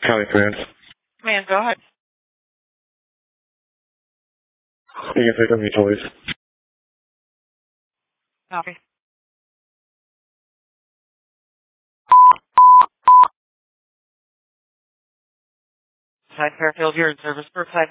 County Command. Command, go ahead. You can pick up utilities. Copy. Side Fairfield, you're in service for 5